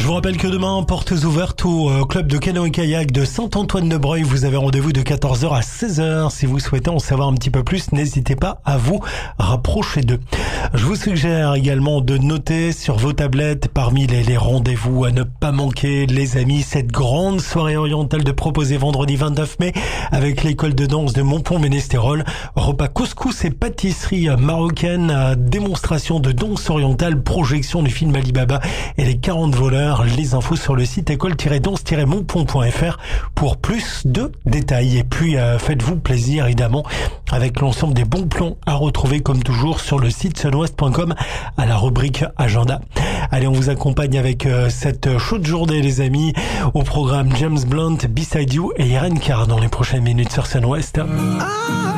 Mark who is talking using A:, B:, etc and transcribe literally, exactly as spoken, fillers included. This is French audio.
A: vous rappelle que demain, portes ouvertes au euh, club de canoë-kayak de Saint-Antoine-de-Breuil. Vous avez rendez-vous de quatorze heures à seize heures. Si vous souhaitez en savoir un petit peu plus, n'hésitez pas à vous rapprocher d'eux. Je vous suggère également de noter sur vos tablettes parmi les, les rendez-vous à ne pas manquer, les amis, cette grande soirée orientale de proposer vendredi vingt-neuf mai avec l'école de danse de Montpont-Ménestérol. Repas couscous et pâtisserie marocaine, démonstration de danse orientale, projection du film Alibaba et les quarante voleurs. Les infos sur le site école tiret danse tiret montpont point f r pour plus de détails. Et puis euh, faites-vous plaisir évidemment avec l'ensemble des bons plans à retrouver comme toujours sur le site sunwest point com à la rubrique agenda. Allez, on vous accompagne avec euh, cette chaude journée les amis. Au programme James Blunt, Beside You et Irene Cara dans les prochaines minutes sur Sunwest.